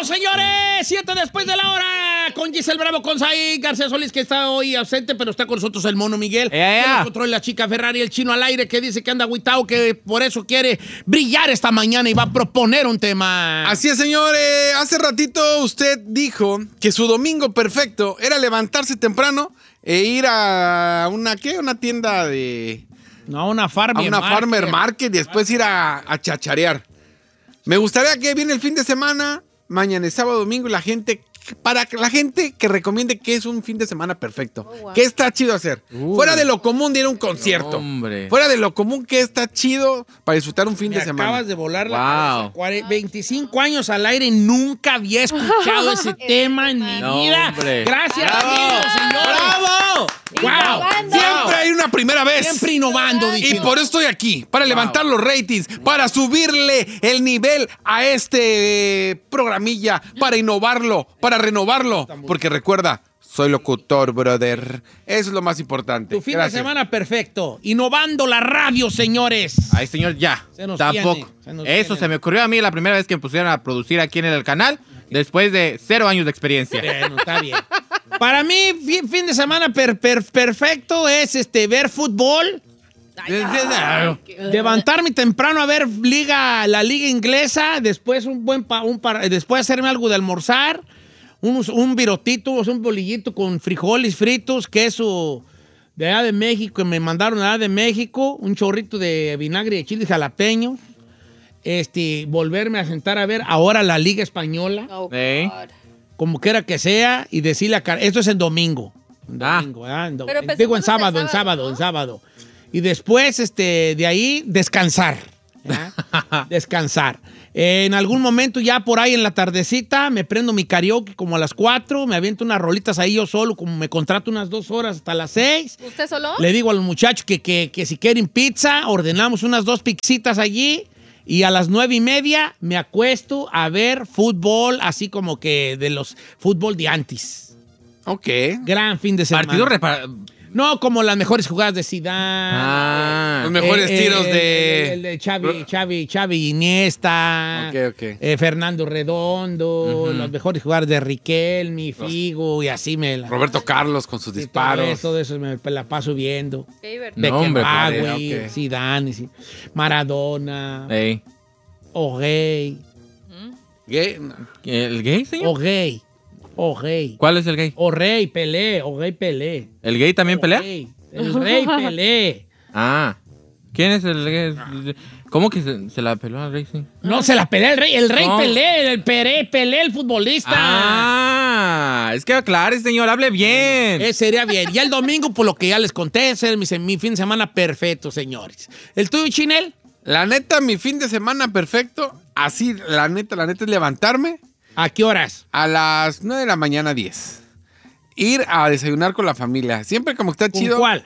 ¡Regresamos, señores! 7 después de la hora. Con Giselle Bravo, con Said García Solís, que está hoy ausente, pero está con nosotros el Mono Miguel. Nosotros la chica Ferrari, el Chino al aire, que dice que anda agüitado, que por eso quiere brillar esta mañana y va a proponer un tema. Así es, señores. Hace ratito usted dijo que su domingo perfecto era levantarse temprano e ir a una tienda de... No, una farmer market y después ir a chacharear. Me gustaría que viene el fin de semana, mañana es sábado, domingo, y para la gente que recomiende que es un fin de semana perfecto. Oh, wow. ¿Qué está chido hacer? Fuera de lo común de ir a un concierto. Hombre. Fuera de lo común, ¿qué está chido para disfrutar un fin de semana? Acabas de volar la cabeza. 25 años al aire y nunca había escuchado ese tema en mi vida. Hombre. Gracias, amigos, señores. ¡Bravo! ¡Wow! Siempre hay una primera vez. Siempre innovando, Y por eso estoy aquí, para levantar los ratings, para subirle el nivel a este programilla, para innovarlo, para renovarlo. Porque recuerda, soy locutor, brother. Eso es lo más importante. Tu fin de semana perfecto. Innovando la radio, señores. Ay, señor, ya. Tampoco. Eso se me ocurrió a mí la primera vez que me pusieron a producir aquí en el canal, después de 0 años de experiencia. Bueno, está bien. Para mí, fin de semana perfecto es ver fútbol. Levantarme temprano a ver la liga inglesa, después después hacerme algo de almorzar, un virotito, un bolillito con frijoles fritos, queso de allá de México, que me mandaron allá de México, un chorrito de vinagre de chile jalapeños, volverme a sentar a ver ahora la liga española, como quiera que sea, y decirle a esto es en domingo. Digo en sábado. Y después, de ahí, descansar. Descansar. En algún momento, ya por ahí en la tardecita, me prendo mi karaoke como a las 4, me aviento unas rolitas ahí yo solo, como me contrato unas 2 horas hasta las 6. ¿Usted solo? Le digo a los muchachos que si quieren pizza, ordenamos unas 2 pizzitas allí. Y a las 9:30 me acuesto a ver fútbol, así como que de los fútbol de antes. Ok. Gran fin de semana. No, como las mejores jugadas de Zidane. Los mejores tiros de... El de Xavi Iniesta. Ok. Fernando Redondo. Los mejores jugadas de Riquelme, Figo y así Roberto Carlos con sus disparos. Todo eso me la paso viendo. Qué divertido. Beckenbauer, Zidane, Maradona. O'Gay. ¿El gay, señor? O'Gay. ¿Cuál es el gay? O'Gay Pelé. ¿El gay también pelea? El rey Pelé. ¿Quién es el gay? ¿Cómo que se la peló al rey? Sí? No, se la pelea el rey. El rey Pelé, Pelé, el futbolista. Es que aclare, señor, hable bien. Sería bien. Ya el domingo, por lo que ya les conté, es mi fin de semana perfecto, señores. ¿El tuyo, Chinel? La neta, mi fin de semana perfecto, así, la neta es levantarme. ¿A qué horas? A las 9 de la mañana, 10. Ir a desayunar con la familia. Siempre como que está chido. ¿Cuál?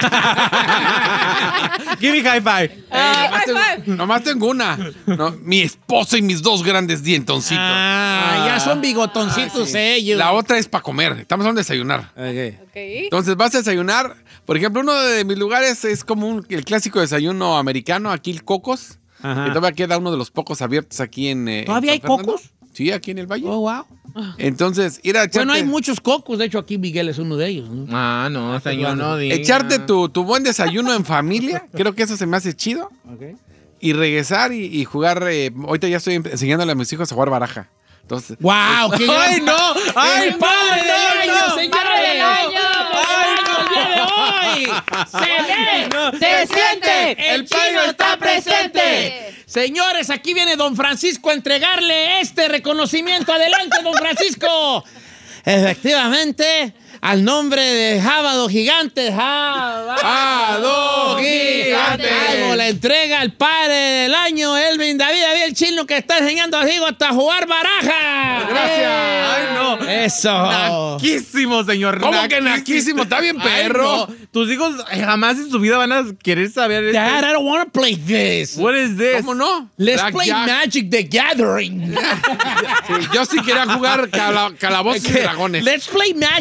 Give me high five. Nomás tengo una. No, mi esposa y mis 2 grandes dientoncitos. Ya son bigotoncitos ellos. La otra es para comer. Estamos hablando de desayunar. Entonces vas a desayunar. Por ejemplo, uno de mis lugares es como el clásico desayuno americano, aquí el Cocos. Que todavía queda uno de los pocos abiertos aquí en... ¿Todavía hay Cocos? Sí, aquí en el Valle. Oh, wow. Entonces, ir a echarte... Bueno, hay muchos cocos. De hecho, aquí Miguel es uno de ellos, ¿no? No, señor, no diga. Echarte tu buen desayuno en familia. Creo que eso se me hace chido. Y regresar y jugar... ahorita ya estoy enseñándole a mis hijos a jugar baraja. Entonces... ¡Wow! ¡Qué ¡Ay, no! ¡Ay, padre del año, señores! ¡Padre del año! ¡El día de hoy! ¡Se ve! ¡Se siente! ¡El Chino está presente! Señores, aquí viene don Francisco a entregarle este reconocimiento. Adelante, don Francisco. Efectivamente, al nombre de Jábado Gigante. ¡Jábado Gigante! Algo le entrega al padre del año, Elvin David el Chino, que está enseñando a Diego hasta jugar baraja. Gracias. ¡Ay, no! Eso. Naquísimo, señor. ¿Cómo que naquísimo? Está bien, perro. Ay, no. Tus hijos jamás en su vida van a querer saber Dad, I don't want to play this. What is this? ¿Cómo no? Let's play Magic the Gathering. Sí, yo sí quería jugar calabozos y dragones. Let's play Magic the Gathering.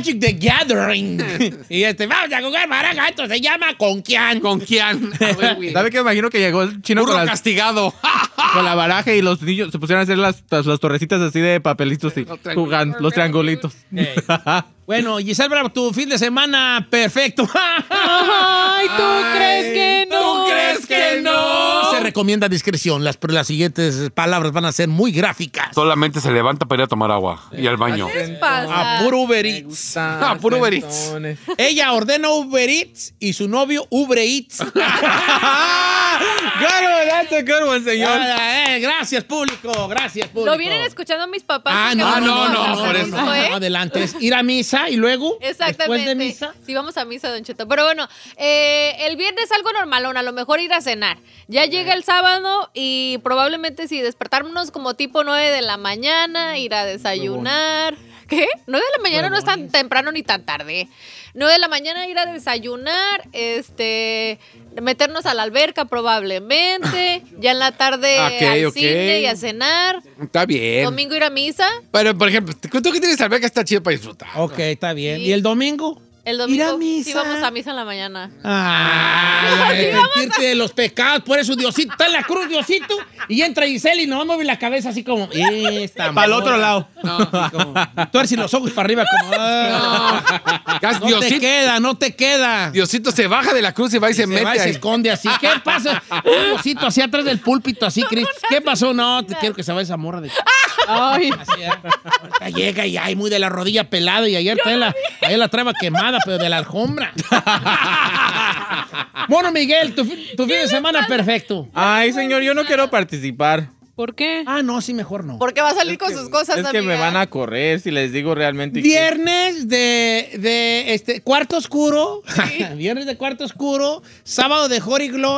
gathering. Y vamos a jugar baraja. Esto se llama ¿con quién? ¿Con quién? ¿Sabe qué? Me imagino que llegó el chino Burro castigado. con la baraja y los niños se pusieron a hacer las torrecitas así de papelitos y jugando los triangulitos. Bueno, Giselle Bravo, tu fin de semana perfecto. Ay, ¿tú crees que no? ¿Tú crees que no? Se recomienda discreción. Las siguientes palabras van a ser muy gráficas. Solamente se levanta para ir a tomar agua y al baño. ¿Qué les pasa? A puro Uber Eats. Puro Uber Eats. Ella ordena Uber Eats y su novio Uber Eats. That's a good one, señor. Gracias, público. Gracias, público. Lo vienen escuchando mis papás. Por eso. Adelante. Es ir a misa y luego. Exactamente. Después de misa. Sí, vamos a misa, Don Cheto. Pero bueno, el viernes algo normalón, a lo mejor ir a cenar. Ya llega el sábado y probablemente si despertarnos como tipo 9 de la mañana, ir a desayunar. ¿Qué? 9 de la mañana no es tan temprano ni tan tarde. 9 de la mañana ir a desayunar, meternos a la alberca probablemente, ya en la tarde al cine y a cenar. Está bien. Domingo ir a misa. Pero, por ejemplo, tú que tienes alberca está chido para disfrutar. Ok, está bien. Sí. ¿Y el domingo? El domingo Ir a misa. sí vamos a misa en la mañana. Arrepentirte de los pecados. Por eso Diosito está en la cruz, Diosito. Y entra Giselle y no mueve la cabeza así como. Para el otro lado. Tuerce los ojos para arriba como. No te queda. Diosito se baja de la cruz y va y se mete Va y se ahí. esconde así. ¿Qué pasa? Diosito así atrás del púlpito, así, Cristo. ¿Qué pasó? No, te quiero que se vaya esa morra de. Ay. Así, ahorita llega y hay muy de la rodilla pelada y ayer la traba quemada, pero de la alfombra. Bueno, Miguel, tu fin de semana perfecto. Ay, señor, yo no quiero participar. ¿Por qué? No, sí, mejor no. Porque va a salir con sus cosas, Es que me amiga. van a correr si les digo realmente. Viernes de cuarto oscuro. Viernes de cuarto oscuro. Sábado de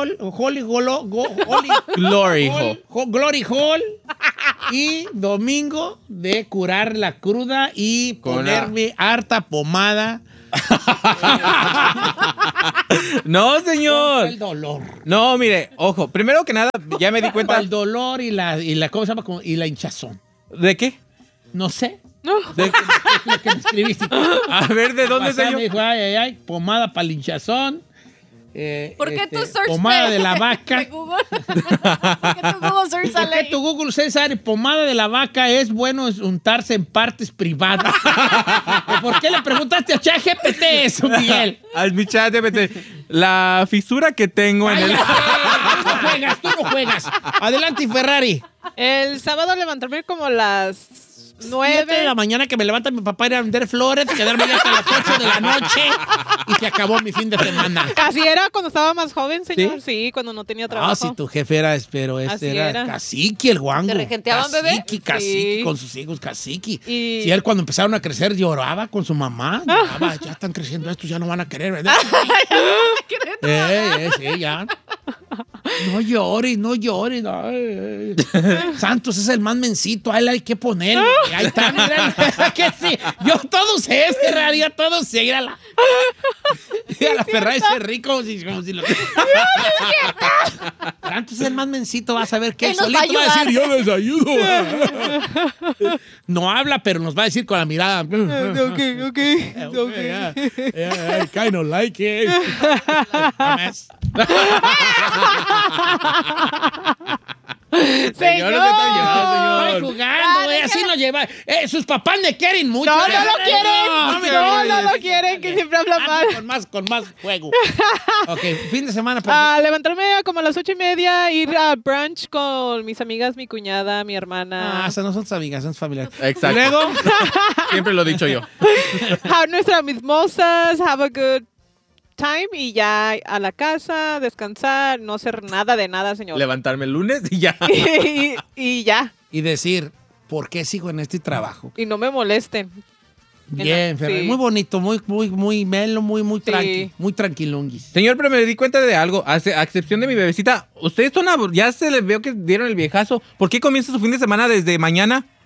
Glory Hole. Glory Hall. Y domingo de curar la cruda y ponerme harta pomada. No, señor. El dolor. No, mire, ojo. Primero que nada, ya me di cuenta. El dolor y la ¿cómo se llama? Y la hinchazón. ¿De qué? No sé. No. Lo que me escribiste. A ver, ¿de dónde Pasaba, salió? me dijo, ay, pomada para el hinchazón. ¿Por qué tu search pomada de la vaca? de Google? ¿Por qué tu Google search ¿Por sale qué ahí? tu Google César pomada de la vaca es bueno untarse en partes privadas? ¿Por qué le preguntaste a ChatGPT eso, Miguel? Al mi chat de la fisura que tengo en el. Tú no juegas. Adelante, Ferrari. El sábado levantarme como las 7 de la 9. mañana que me levanta mi papá ir a vender flores, quedarme ya hasta las 8 de la noche y se acabó mi fin de semana. Así era cuando estaba más joven, señor. Sí, cuando no tenía trabajo. Si tu jefe era, pero Así era era. cacique, el guango. ¿Te regenteaban, bebé? Cacique, Sí. con sus hijos, cacique. Y- Si él cuando empezaron a crecer lloraba con su mamá. Lloraba, ya están creciendo estos, ya no van a querer, ¿verdad? Sí, ya. No llores, no llores. Ay. Santos es el más mencito, a él hay que ponerlo. Ahí está, mira. Que sí. Yo todo sé, Ferrari, yo todo sé. Mira la Ferrari se ríe como si lo... Santos es el más mencito, vas a ver que Él nos solito va a va a decir, ayudar. yo les ayudo. No habla, pero nos va a decir con la mirada. Ok. Yeah, I kind of like it. Señor. Estoy jugando, güey. Así nos lleva. Sus papás me quieren mucho. No lo quieren. No lo quieren, que siempre habla mal. Con más juego. Ok, fin de semana. Levantarme como a las 8:30, ir a brunch con mis amigas, mi cuñada, mi hermana. Esas no son tus amigas, son familiares. Exacto. Luego, Siempre lo he dicho yo. Have nuestras mimosas, have a good time y ya a la casa, descansar, no hacer nada de nada, señor. Levantarme el lunes y ya. y ya. y decir, ¿por qué sigo en este trabajo? Y no me molesten. Bien, Ferrari. Sí. Muy bonito, muy melo, muy tranqui, Sí. muy tranquilonguis. Señor, pero me di cuenta de algo. A excepción de mi bebecita, ustedes ya se les veo que dieron el viejazo. ¿Por qué comienza su fin de semana desde mañana?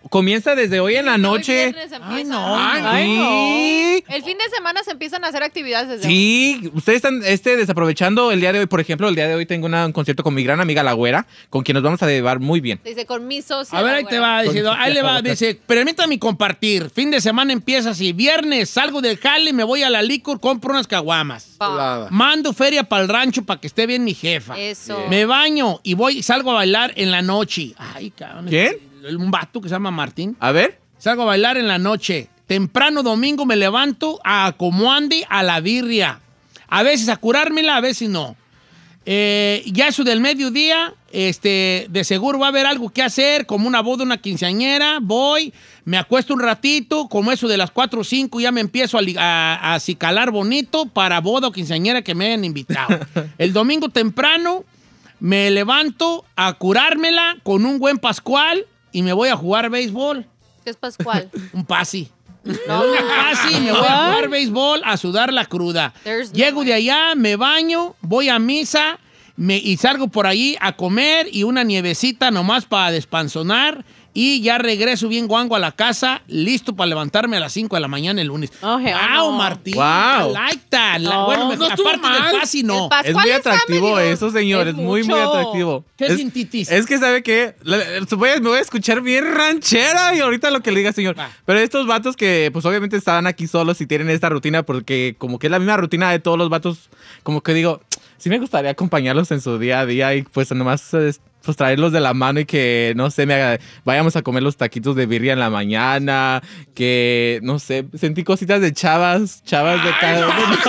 comienza desde hoy en la Hoy noche. viernes empieza. Ay, no. Ay, El fin de semana se empiezan a hacer actividades desde sí, ustedes están desaprovechando el día de hoy. Por ejemplo, el día de hoy tengo un concierto con mi gran amiga La Güera, con quien nos vamos a llevar muy bien. hoy. Dice, con mi socia. A ver, la ahí te güera. va, dice, ahí le va, dice, permítame compartir. Fin de semana empieza así. Viernes salgo del jale, me voy a la licor, compro unas caguamas. Pa. Mando feria para el rancho para que esté bien mi jefa. Eso. Me baño y salgo a bailar en la noche. Ay, cabrón. ¿Quién? Un vato que se llama Martín. A ver. Salgo a bailar en la noche. Temprano domingo me levanto a como ande a la birria. A veces a curármela, a veces no. Ya eso del mediodía, de seguro va a haber algo que hacer, como una boda, una quinceañera. Voy, me acuesto un ratito, como eso de las 4 o 5, ya me empiezo a acicalar bonito para boda o quinceañera que me hayan invitado. El domingo temprano me levanto a curármela con un buen pascual y me voy a jugar béisbol. ¿Qué es Pascual? Un pasi. No. Un pasi, me voy a jugar béisbol, a sudar la cruda. There's no Llego way. de allá, me baño, voy a misa y salgo por ahí a comer y una nievecita nomás para despanzonar. Y ya regreso bien guango a la casa, listo para levantarme a las 5 de la mañana el lunes. Oh, hell Wow, no. Martín. Wow. I like that. No, Bueno, no estuvo aparte mal. del pasi, no. El Pascual Es muy está atractivo medio- eso, señor. Es Es muy, muy mucho. atractivo. ¿Qué sintitis? Es que, ¿sabe qué? Me voy a escuchar bien ranchera y ahorita lo que le diga, señor. Va. Pero estos vatos que, pues, obviamente estaban aquí solos y tienen esta rutina porque como que es la misma rutina de todos los vatos, como que digo, sí me gustaría acompañarlos en su día a día y pues nomás pues traerlos de la mano y que, no sé, vayamos a comer los taquitos de birria en la mañana, que, no sé, sentí cositas de chavas de cada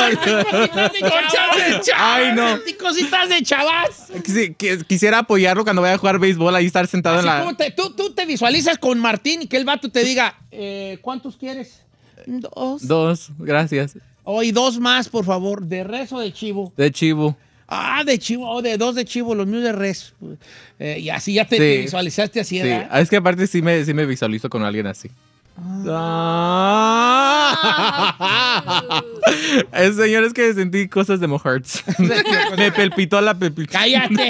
Ay, no. Sentí cositas de chavas. Quisiera apoyarlo cuando vaya a jugar béisbol, ahí estar sentado en Así la... como tú te visualizas con Martín y que el vato te diga, ¿cuántos quieres? 2. 2, gracias. Y 2 más, por favor, de res o de chivo. De chivo. De chivo, de 2 de chivo, los míos de res. Y así ya te Sí. visualizaste así, Sí, ¿verdad? es que aparte sí me visualizo con alguien así. Señor, es que sentí cosas de Mohearts. Me palpitó la pepita. ¡Cállate!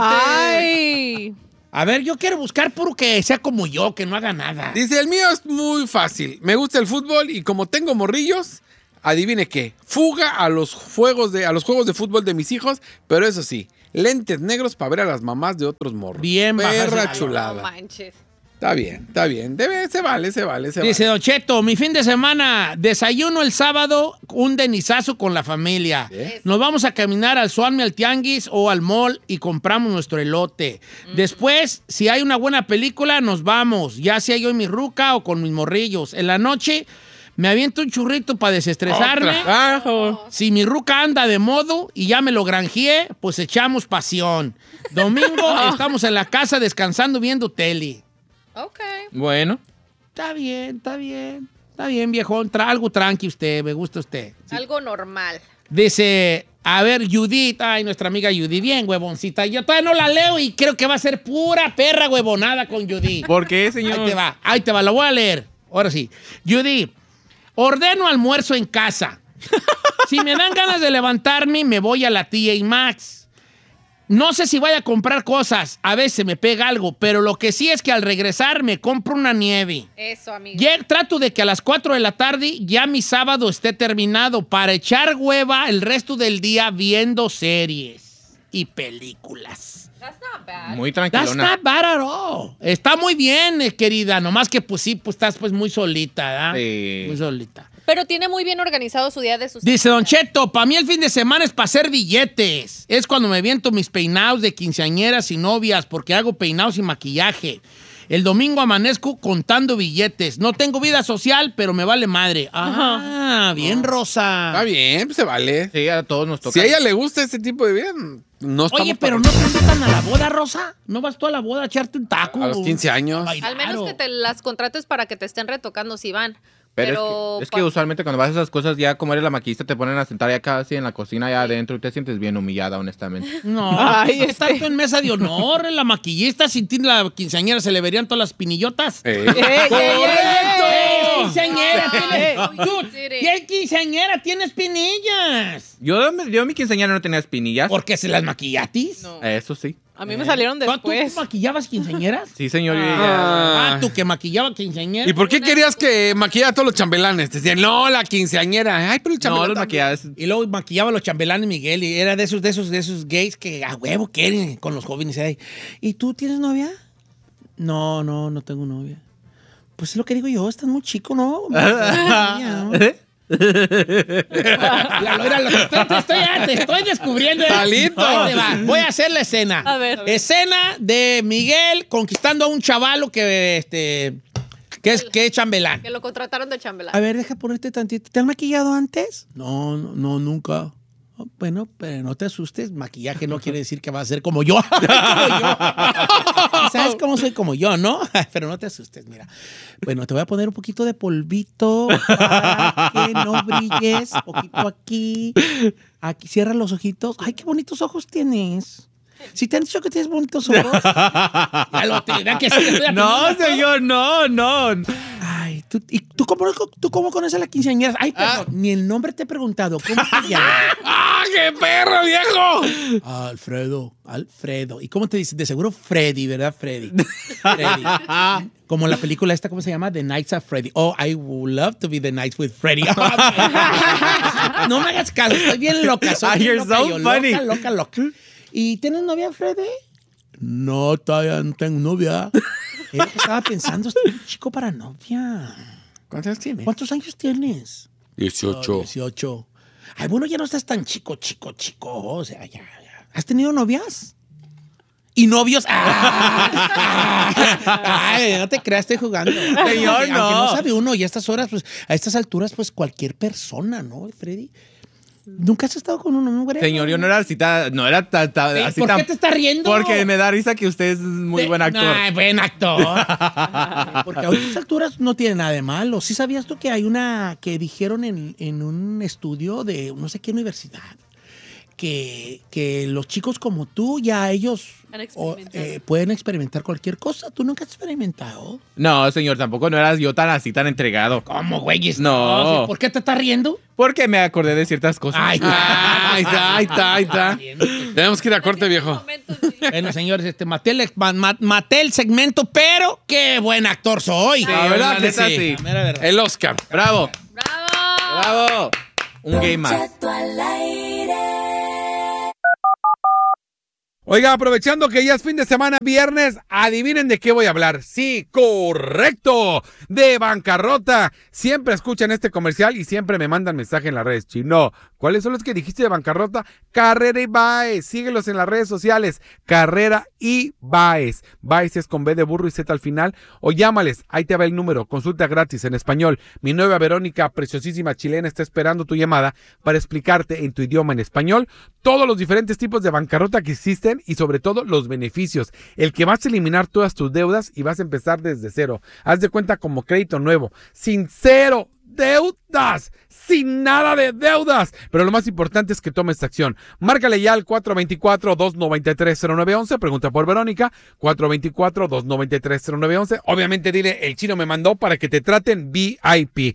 Ay. A ver, yo quiero buscar puro que sea como yo, que no haga nada. Dice, el mío es muy fácil. Me gusta el fútbol y como tengo morrillos, adivine qué. Fuga a los juegos de fútbol de mis hijos, pero eso sí, lentes negros para ver a las mamás de otros morros. Bien, Perra bajas de No chulada. manches. Está bien. Se vale. Dice Don Cheto, mi fin de semana, desayuno el sábado, un denizazo con la familia. Nos vamos a caminar al Suami, al Tianguis o al mall y compramos nuestro elote. Después, si hay una buena película, nos vamos, ya sea yo y mi ruca o con mis morrillos. En la noche, me aviento un churrito para desestresarme. Si mi ruca anda de modo y ya me lo granjeé, pues echamos pasión. Domingo, estamos en la casa descansando viendo tele. Ok. Bueno. Está bien, viejón. Algo tranqui usted, me gusta usted. Algo normal. Dice, a ver, Judith. Ay, nuestra amiga Judith. Bien, huevoncita. Yo todavía no la leo y creo que va a ser pura perra huevonada con Judith. ¿Por qué, señor? Ahí te va, lo voy a leer. Ahora sí. Judith, ordeno almuerzo en casa. Si me dan ganas de levantarme, me voy a la TJ Maxx. No sé si vaya a comprar cosas, a veces me pega algo, pero lo que sí es que al regresar me compro una nieve. Eso, amigo. Trato de que a las 4 de la tarde ya mi sábado esté terminado para echar hueva el resto del día viendo series y películas. That's not bad. Muy That's tranquilona. not bad at all. Está muy bien, querida, nomás que pues sí, pues estás pues muy solita, ¿verdad? Sí. Muy solita. Pero tiene muy bien organizado su día de sus... Dice Don Cheto, para mí el fin de semana es para hacer billetes. Es cuando me viento mis peinados de quinceañeras y novias porque hago peinados y maquillaje. El domingo amanezco contando billetes. No tengo vida social, pero me vale madre. Bien, Rosa. Está bien, pues se vale. Sí, a todos nos toca. Si a ella le gusta este tipo de vida, no estamos Oye, pero para- ¿no te invitan a la boda, Rosa? ¿No vas tú a la boda a echarte un taco? A los 15 años. A bailar, Al menos que te las contrates para que te estén retocando si van. Pero es que usualmente cuando vas a esas cosas, ya como eres la maquillista, te ponen a sentar ya casi en la cocina, allá adentro, y te sientes bien humillada, honestamente. No, Ay, es tanto en mesa de honor, en la maquillista, sin ti la quinceañera se le verían todas las pinillotas. ¡Correcto! ¡Es quinceañera! Dude, ¿Qué quinceañera? ¡Tienes pinillas! Yo mi quinceañera no tenía espinillas. ¿Por qué se las maquillatis? No. Eso sí. A mí me salieron después. ¿Tú maquillabas quinceañeras? Sí, señor. ¿Tú que maquillaba quinceañeras? ¿Y por qué querías que maquillara a todos los chambelanes? Te decían, no, la quinceañera. Ay, pero el chambelán. No, los también. maquillabas. Y luego maquillaba a los chambelanes Miguel y era de esos gays que a huevo quieren con los jóvenes. ¿Y tú tienes novia? No tengo novia. Pues es lo que digo yo, estás muy chico, ¿no? Te estoy descubriendo. Talito. Voy a hacer la escena. A ver. Escena de Miguel conquistando a un chavalo que es chambelán. Que lo contrataron de chambelán. A ver, deja ponerte tantito. ¿Te han maquillado antes? No, nunca. Bueno, pero no te asustes. Maquillaje no quiere decir que va a ser como yo. ¿Sabes cómo soy como yo, no? Pero no te asustes, mira. Bueno, te voy a poner un poquito de polvito para que no brilles. Un poquito aquí. Aquí, cierra los ojitos. Ay, qué bonitos ojos tienes. Si te han dicho que tienes bonitos ojos. Ya lo tendrá que ser. No, señor, no. Ay, ¿tú cómo conoces a la quinceañera? Ay, perdón, ni el nombre te he preguntado. ¿Cómo te llamas? ¡Ah, qué perro, viejo! Alfredo. ¿Y cómo te dices? De seguro Freddy, ¿verdad? Freddy. Como la película esta, ¿cómo se llama? The Nights of Freddy. Oh, I would love to be the nights with Freddy. No me hagas caso, estoy bien loca. You're so funny. Loca. ¿Y tienes novia, Freddy? No, todavía no tengo novia. Estaba pensando, estoy muy chico para novia. ¿Cuántos años tienes? ¿Cuántos años tienes? 18. 18. Ay, bueno, ya no estás tan chico. O sea, ya. ¿Has tenido novias? ¿Y novios? Ay, no te creas, estoy jugando. Señor, Aunque no. no sabe uno, y a estas horas, pues, a estas alturas, pues, cualquier persona, ¿no, Freddy? ¿Nunca has estado con un hombre? Señor, yo no era así tan... así ¿Por tan... qué te estás riendo? Porque me da risa que usted es muy buen actor. Ay, buen actor. Porque a estas alturas no tiene nada de malo. ¿Sí sabías tú que hay una que dijeron en un estudio de no sé qué universidad? Que los chicos como tú, ya ellos pueden experimentar cualquier cosa. ¿Tú nunca has experimentado? No, señor, tampoco no eras yo tan entregado. ¿Cómo, güey? No. ¿Por qué te estás riendo? Porque me acordé de ciertas cosas. Ay, Ahí está. Tenemos que ir a corte, viejo. Bueno, señores, maté el segmento, pero qué buen actor soy. La verdad que neta, sí. La mera verdad. El Oscar. ¡Bravo! ¡Bravo! ¡Bravo! Un gay más. Oiga, aprovechando que ya es fin de semana, viernes, adivinen de qué voy a hablar. Sí, correcto, de bancarrota. Siempre escuchan este comercial y siempre me mandan mensaje en las redes. Chino, ¿cuáles son los que dijiste de bancarrota? Carrera y Baez. Síguelos en las redes sociales. Carrera y Baez. Baez es con B de burro y Z al final. O llámales, ahí te va el número. Consulta gratis en español. Mi nueva Verónica, preciosísima chilena, está esperando tu llamada para explicarte en tu idioma en español todos los diferentes tipos de bancarrota que existen y sobre todo los beneficios. El que vas a eliminar todas tus deudas y vas a empezar desde cero. Haz de cuenta como crédito nuevo, sin cero deudas, sin nada de deudas. Pero lo más importante es que tomes acción. Márcale ya al 424-293-0911. Pregunta por Verónica. 424-293-0911. Obviamente dile, el chino me mandó para que te traten VIP.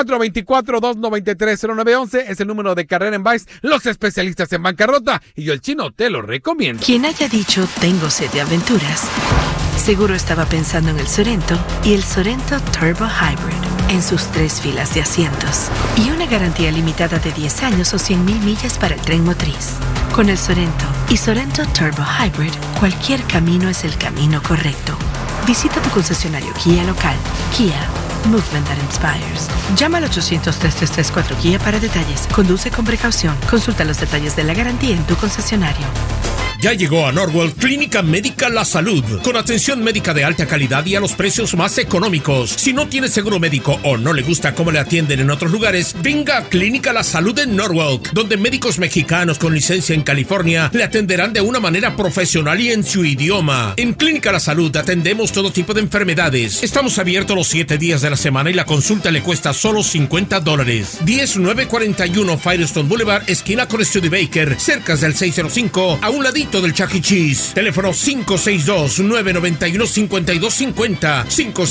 424-293-0911 es el número de Carrera en Baez, los especialistas en bancarrota. Y yo, el chino, te lo recomiendo. Quien haya dicho tengo sed de aventuras, seguro estaba pensando en el Sorento y el Sorento Turbo Hybrid en sus 3 filas de asientos y una garantía limitada de 10 años o 100,000 millas para el tren motriz. Con el Sorento y Sorento Turbo Hybrid, cualquier camino es el camino correcto. Visita tu concesionario Kia local. Kia, movement that inspires. Llama al 800-3334 Kia para detalles. Conduce con precaución. Consulta los detalles de la garantía en tu concesionario. Ya llegó a Norwell Clínica Médica La Salud, con atención médica de alta calidad y a los precios más económicos. Si no tiene seguro médico o no le gusta cómo le atienden en otros lugares, venga a Clínica La Salud en Norwalk, donde médicos mexicanos con licencia en California le atenderán de una manera profesional y en su idioma. En Clínica La Salud atendemos todo tipo de enfermedades. Estamos abiertos los 7 días de la semana y la consulta le cuesta solo $50. 10941 Firestone Boulevard, esquina con Studebaker, cerca del 605, a un ladito producto del Chuck E. Cheese. Teléfono 562-991-5250.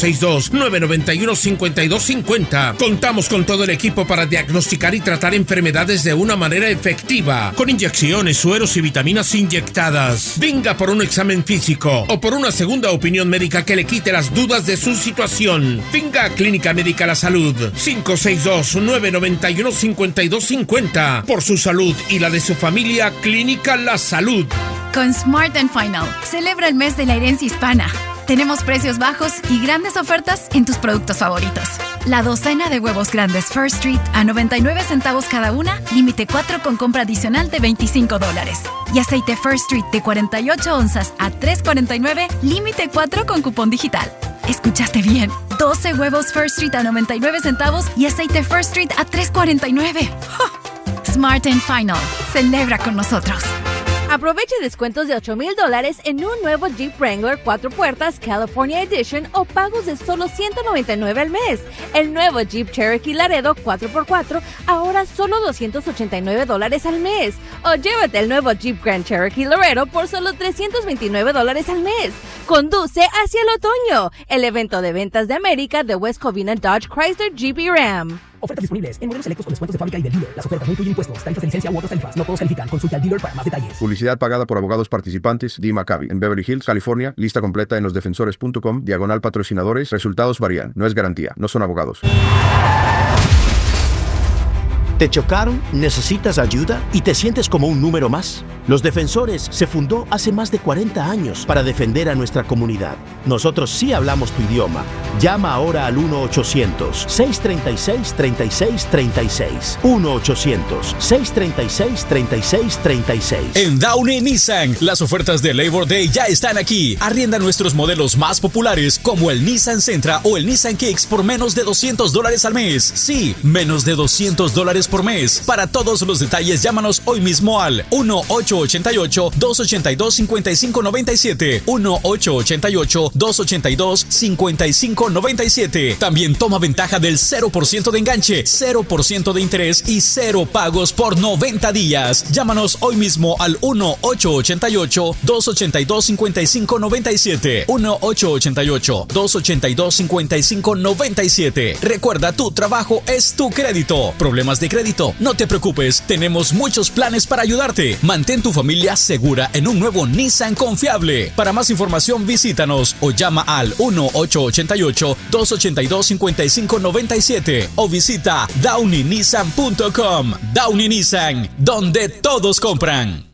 562-991-5250. Contamos con todo el equipo para diagnosticar y tratar enfermedades de una manera efectiva, con inyecciones, sueros y vitaminas inyectadas. Venga por un examen físico o por una segunda opinión médica que le quite las dudas de su situación. Venga a Clínica Médica La Salud. 562-991-5250. Por su salud y la de su familia, Clínica La Salud. Con Smart & Final, celebra el mes de la herencia hispana. Tenemos precios bajos y grandes ofertas en tus productos favoritos. La docena de huevos grandes First Street a 99 centavos cada una, límite 4 con compra adicional de $25. Y aceite First Street de 48 onzas a $3.49, límite 4 con cupón digital. ¿Escuchaste bien? 12 huevos First Street a 99 centavos y aceite First Street a $3.49. Smart & Final. Celebra con nosotros. Aproveche descuentos de $8,000 en un nuevo Jeep Wrangler 4 puertas California Edition o pagos de solo $199 al mes. El nuevo Jeep Cherokee Laredo 4x4 ahora solo $289 al mes. O llévate el nuevo Jeep Grand Cherokee Laredo por solo $329 al mes. Conduce hacia el otoño, el evento de ventas de América de West Covina Dodge Chrysler Jeep y Ram. Ofertas disponibles en modelos selectos con descuentos de fábrica y del dealer. Las ofertas no incluyen impuestos, tarifas de licencia u otras tarifas. No todos califican. Consulta al dealer para más detalles. Publicidad pagada por abogados participantes. Dee Maccabi. En Beverly Hills, California. Lista completa en losdefensores.com. /patrocinadores. Resultados varían. No es garantía. No son abogados. ¿Te chocaron? ¿Necesitas ayuda? ¿Y te sientes como un número más? Los Defensores se fundó hace más de 40 años para defender a nuestra comunidad. Nosotros sí hablamos tu idioma. Llama ahora al 1-800-636-3636. 1-800-636-3636. En Downey Nissan, las ofertas de Labor Day ya están aquí. Arrienda nuestros modelos más populares como el Nissan Sentra o el Nissan Kicks por menos de $200 al mes. Sí, menos de $200 por mes. Para todos los detalles, llámanos hoy mismo al 1-888-282-5597. 1-888-282-5597. También toma ventaja del 0% de enganche, 0% de interés y 0 pagos por 90 días. Llámanos hoy mismo al 1-888-282-5597. 1-888-282-5597. Recuerda, tu trabajo es tu crédito. ¿Problemas de crédito? No te preocupes, tenemos muchos planes para ayudarte. Mantén tu familia segura en un nuevo Nissan confiable. Para más información, visítanos o llama al 1-888-282-5597 o visita downeynissan.com. Downey Nissan, donde todos compran.